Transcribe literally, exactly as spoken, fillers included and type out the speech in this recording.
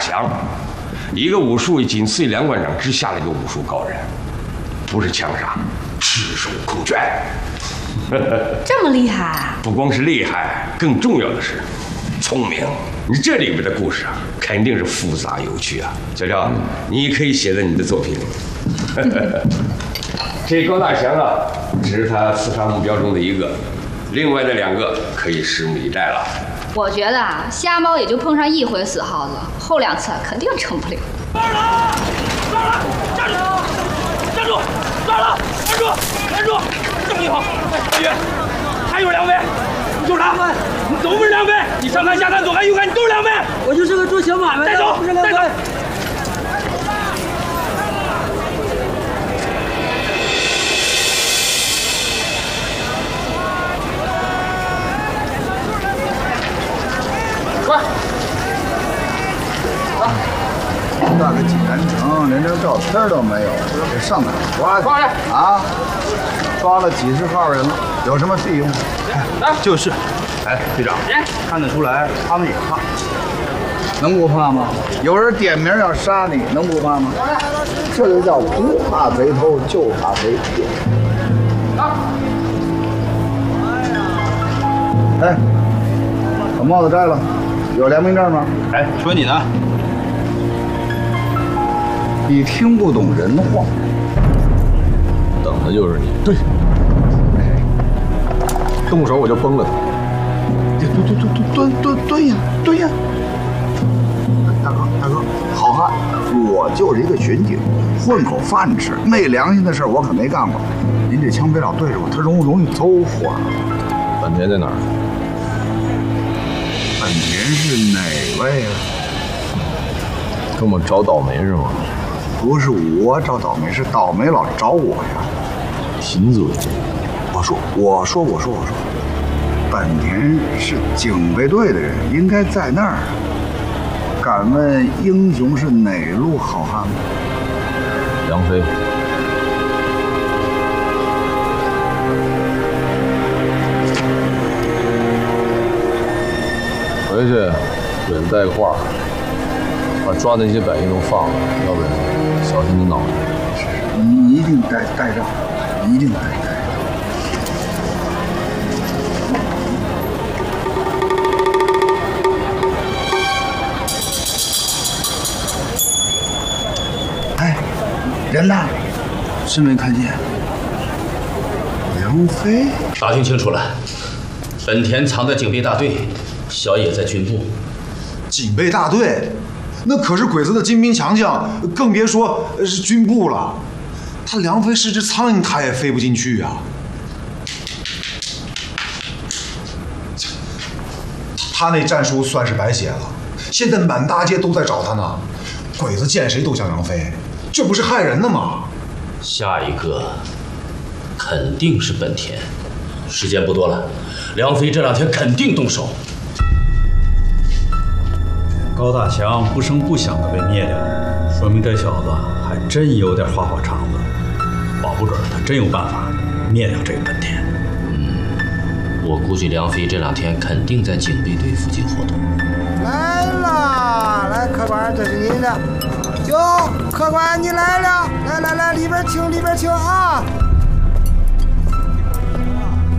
强，一个武术仅次于梁馆长之下的一个武术高人，不是枪杀，赤手空拳。 这么厉害？ 不光是厉害，更重要的是聪明。你这里面的故事啊，肯定是复杂有趣啊。小廖，你可以写在你的作品里。这高大强啊，只是他刺杀目标中的一个，另外的两个可以拭目以待了。 我觉得啊，瞎猫也就碰上一回死耗子，后两次肯定成不了。 抓人！抓人！站住！站住！抓了！站住！站住！这么一好，大约还有梁飞，你就是他，你都不是梁飞，你上山下山左看右看，你都是梁飞。 我就是个做小买卖的， 带走， 不是梁飞。 快！ 大个济南城，连张照片都没有，这上哪儿抓去？ 抓去！ 啊！抓了几十号人了，有什么屁用？ 来， 就是。哎，队长，看得出来他们也怕，能不怕吗？有人点名要杀你，能不怕吗？这就叫不怕贼偷，就怕贼骗。 啊！ 哎，把帽子摘了，有良民证吗？ 哎，说你呢？ 你听不懂人话， 等的就是你。 对， 动手我就崩了他。 蹲蹲蹲蹲蹲蹲蹲呀蹲呀！大哥大哥，好汉，我就是一个巡警，混口饭吃，昧良心的事我可没干过。您这枪别老对着我，他容不容易走火？ 本田在哪儿？ 本田是哪位啊？ 跟我找倒霉是吗？ 不是我找倒霉，是倒霉老找我呀。 贫嘴！ 我说我说我说我说，本田是警备队的人，应该在那儿。敢问英雄是哪路好汉吗？ 梁飞。回去给人带个话，把抓那些百姓都放了，要不然小心你脑袋。 你一定带带上，一定带带。哎，人呢？是没看见。梁飞， 打听清楚了，本田藏在警备大队，小野在军部。 警备大队，那可是鬼子的精兵强将，更别说是军部了。他梁飞是只苍蝇，他也飞不进去啊。他那战书算是白写了，现在满大街都在找他呢。鬼子见谁都想梁飞，这不是害人的吗？ 下一个肯定是本田，时间不多了，梁飞这两天肯定动手。 高大强不声不响的被灭掉，说明这小子还真有点花花肠子，保不准他真有办法灭掉这个本田。 嗯，我估计梁飞这两天肯定在警备队附近活动。 来了，来，客官，这是您的。哟，客官你来了，来来来，里边请，里边请啊！